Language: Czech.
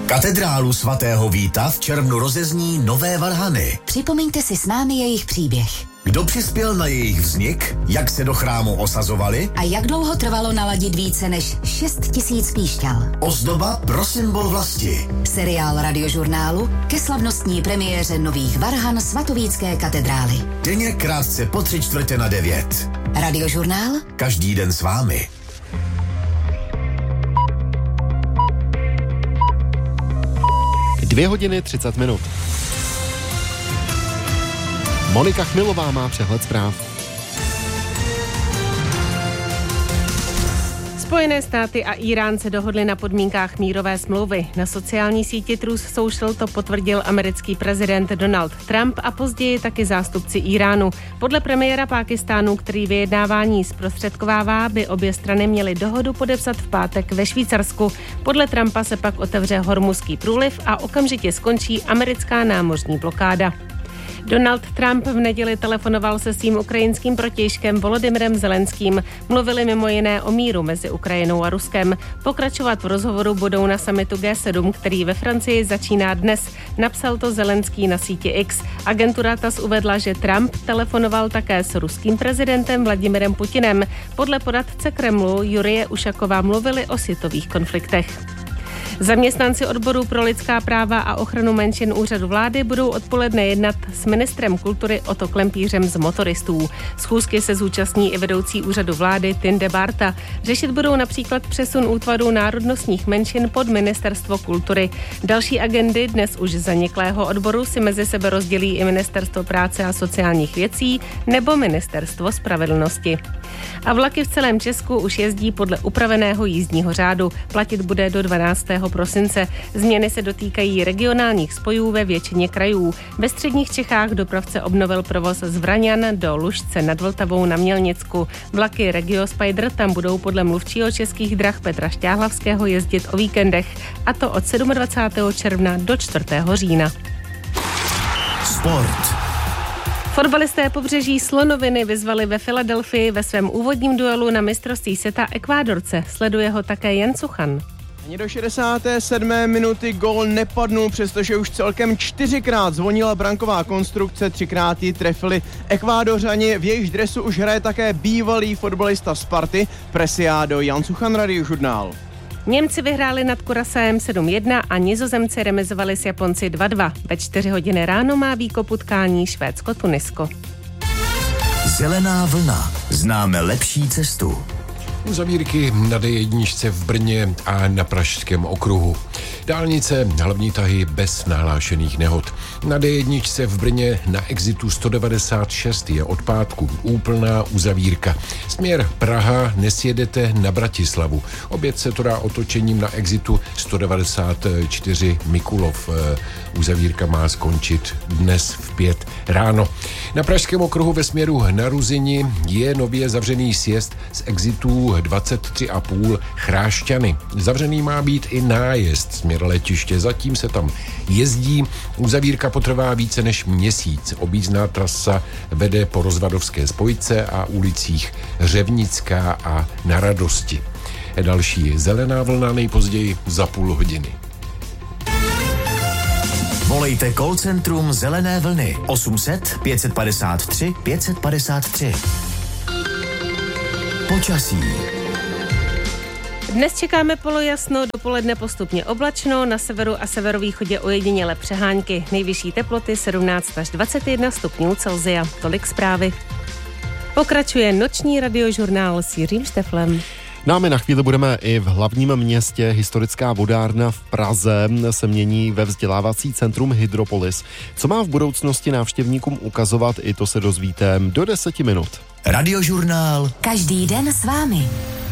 Katedrálu svatého Víta v červnu rozezní nové varhany. Připomeňte si s námi jejich příběh. Kdo přispěl na jejich vznik, jak se do chrámu osazovali a jak dlouho trvalo naladit více než 6 000 píšťal. Ozdoba pro symbol vlasti. Seriál Radiožurnálu ke slavnostní premiéře nových varhan svatovícké katedrály. Denně krátce po 8:45. Radiožurnál. Každý den s vámi. 2:30. Monika Chmilová má přehled zpráv. Spojené státy a Irán se dohodli na podmínkách mírové smlouvy. Na sociální síti Truth Social to potvrdil americký prezident Donald Trump a později taky zástupci Iránu. Podle premiéra Pákistánu, který vyjednávání zprostředkovává, by obě strany měly dohodu podepsat v pátek ve Švýcarsku. Podle Trumpa se pak otevře Hormuzský průliv a okamžitě skončí americká námořní blokáda. Donald Trump v neděli telefonoval se svým ukrajinským protějškem Volodymyrem Zelenským. Mluvili mimo jiné o míru mezi Ukrajinou a Ruskem. Pokračovat v rozhovoru budou na summitu G7, který ve Francii začíná dnes. Napsal to Zelenský na síti X. Agentura TASS uvedla, že Trump telefonoval také s ruským prezidentem Vladimirem Putinem. Podle poradce Kremlu Jurije Ušakova mluvili o světových konfliktech. Zaměstnanci odboru pro lidská práva a ochranu menšin úřadu vlády budou odpoledne jednat s ministrem kultury Otto Klempířem z motoristů. Schůzky se zúčastní i vedoucí úřadu vlády Tinde Barta. Řešit budou například přesun útvarů národnostních menšin pod ministerstvo kultury. Další agendy dnes už zaniklého odboru si mezi sebe rozdělí i ministerstvo práce a sociálních věcí nebo ministerstvo spravedlnosti. A vlaky v celém Česku už jezdí podle upraveného jízdního řádu. Platit bude do 12. prosince. Změny se dotýkají regionálních spojů ve většině krajů. Ve středních Čechách dopravce obnovil provoz z Vraňan do Lužce nad Vltavou na Mělnicku. Vlaky Regio Spider tam budou podle mluvčího Českých drah Petra Šťáhlavského jezdit o víkendech, a to od 27. června do 4. října. Sport. Fotbalisté pobřeží Slonoviny vyzvali ve Filadelfii ve svém úvodním duelu na mistrovství světa Ekvádorce. Sleduje ho také Jan Suchan. Ani do 67. minuty gól nepadnul, přestože už celkem 4krát zvonila branková konstrukce, 3krát ji trefili Ekvádořani. V jejich dresu už hraje také bývalý fotbalista Sparty Preciado. Jan Suchan, Radiožurnál. Němci vyhráli nad Curaçaem 7-1 a Nizozemci remizovali s Japonci 2-2. Ve 4 hodiny ráno má výkop utkání Švédsko-Tunisko. Zelená vlna. Známe lepší cestu. Uzavírky na D1 v Brně a na Pražském okruhu. Dálnice, hlavní tahy bez nahlášených nehod. Na D1 v Brně na exitu 196 je od pátku úplná uzavírka. Směr Praha nesjedete na Bratislavu. Oběd se to dá otočením na exitu 194 Mikulov. Uzavírka má skončit dnes v 5 ráno. Na Pražském okruhu ve směru na Ruzini je nově zavřený sjezd z exitů 23,5 Chrášťany. Zavřený má být i nájezd směr letiště, zatím se tam jezdí. Uzavírka potrvá více než měsíc. Objízdná trasa vede po Rozvadovské spojce a ulicích Řevnická a Na Radosti. Další zelená vlna nejpozději za půl hodiny. Volejte call centrum Zelené vlny 800 553 553. Počasí. Dnes čekáme polojasno, dopoledne postupně oblačno, na severu a severovýchodě ojedinělé přehánky. Nejvyšší teploty 17 až 21 stupňů Celsia. Tolik zprávy. Pokračuje noční radiožurnál s Jiřím Šteflem. Námi na chvíli budeme i v hlavním městě. Historická vodárna v Praze se mění ve vzdělávací centrum Hydropolis. Co má v budoucnosti návštěvníkům ukazovat, i to se dozvíte do 10 minut. Radiožurnál. Každý den s vámi.